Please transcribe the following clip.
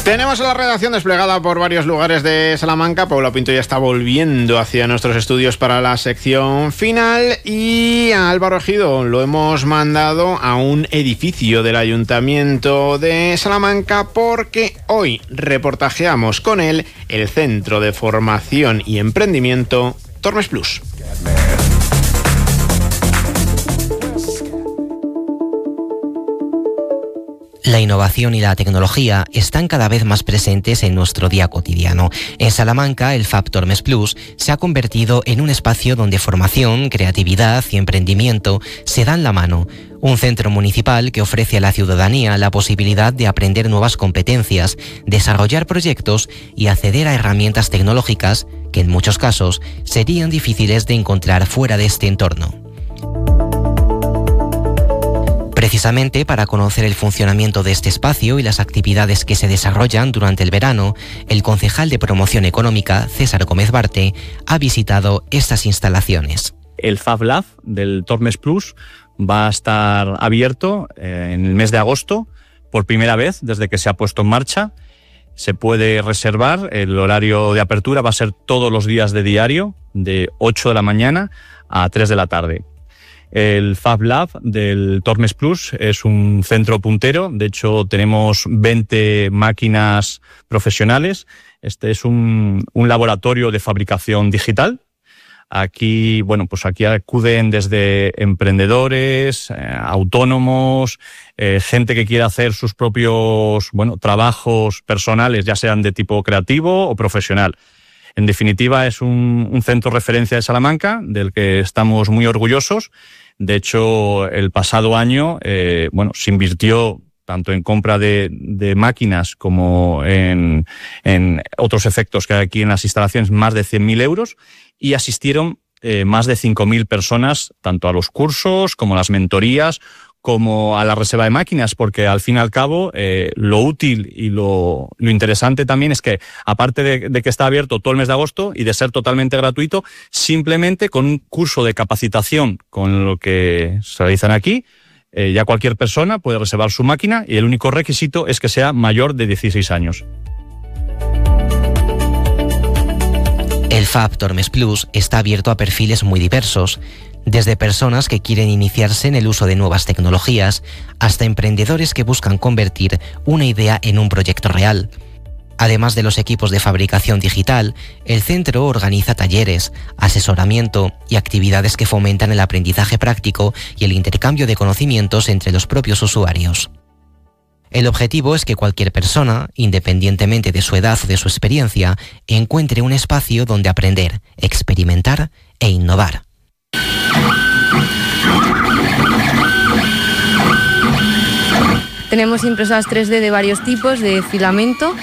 Tenemos a la redacción desplegada por varios lugares de Salamanca. Paula Pinto ya está volviendo hacia nuestros estudios para la sección final y a Álvaro Ejido lo hemos mandado a un edificio del Ayuntamiento de Salamanca porque hoy reportajeamos con él el Centro de Formación y Emprendimiento Tormes Plus. La innovación y la tecnología están cada vez más presentes en nuestro día cotidiano. En Salamanca, el FAB Tormes Plus se ha convertido en un espacio donde formación, creatividad y emprendimiento se dan la mano. Un centro municipal que ofrece a la ciudadanía la posibilidad de aprender nuevas competencias, desarrollar proyectos y acceder a herramientas tecnológicas que en muchos casos serían difíciles de encontrar fuera de este entorno. Precisamente para conocer el funcionamiento de este espacio y las actividades que se desarrollan durante el verano, el concejal de Promoción Económica, César Gómez Barte, ha visitado estas instalaciones. El Fab Lab del Tormes Plus va a estar abierto en el mes de agosto por primera vez desde que se ha puesto en marcha. Se puede reservar, el horario de apertura va a ser todos los días de diario, de 8 de la mañana a 3 de la tarde. El Fab Lab del Tormes Plus es un centro puntero, de hecho tenemos 20 máquinas profesionales. Este es un laboratorio de fabricación digital. Aquí, aquí acuden desde emprendedores, autónomos, gente que quiere hacer sus propios, trabajos personales, ya sean de tipo creativo o profesional. En definitiva, es un centro referencia de Salamanca, del que estamos muy orgullosos. De hecho, el pasado año, se invirtió tanto en compra de máquinas como en otros efectos que hay aquí en las instalaciones, más de 100.000 euros, y asistieron más de 5.000 personas, tanto a los cursos como a las mentorías, como a la reserva de máquinas, porque al fin y al cabo lo útil y lo interesante también es que, aparte de que está abierto todo el mes de agosto y de ser totalmente gratuito, simplemente con un curso de capacitación con lo que se realizan aquí, ya cualquier persona puede reservar su máquina y el único requisito es que sea mayor de 16 años. El FAB Tormes Plus está abierto a perfiles muy diversos, desde personas que quieren iniciarse en el uso de nuevas tecnologías hasta emprendedores que buscan convertir una idea en un proyecto real. Además de los equipos de fabricación digital, el centro organiza talleres, asesoramiento y actividades que fomentan el aprendizaje práctico y el intercambio de conocimientos entre los propios usuarios. El objetivo es que cualquier persona, independientemente de su edad o de su experiencia, encuentre un espacio donde aprender, experimentar e innovar. Tenemos impresoras 3D de varios tipos, de filamento,